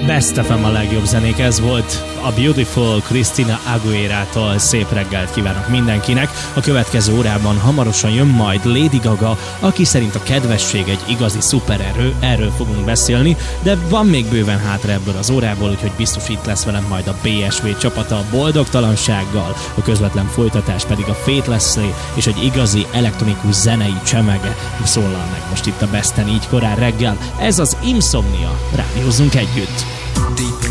Best FM a legjobb zenék, ez volt a Beautiful Christina Aguilera-tól. Szép reggelt kívánok mindenkinek. A következő órában hamarosan jön majd Lady Gaga, aki szerint a kedvesség egy igazi szupererő, erről fogunk beszélni, de van még bőven hátra ebből az órából, úgyhogy biztos itt lesz velem majd a BSV csapata a Boldogtalansággal, a közvetlen folytatás pedig a Fate Leslie és egy igazi elektronikus zenei csemege szólal meg most itt a Besten így korán reggel. Ez az Insomnia, rádiózzunk együtt!